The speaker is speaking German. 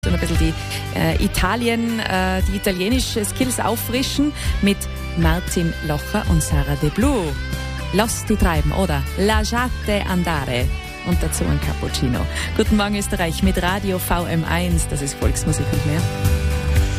und ein bisschen die die italienische Skills auffrischen mit Martin Locher und Sarah De Blue. Lass die treiben, oder? Lasciate andare. Und dazu ein Cappuccino. Guten Morgen Österreich mit Radio VM1. Das ist Volksmusik und mehr.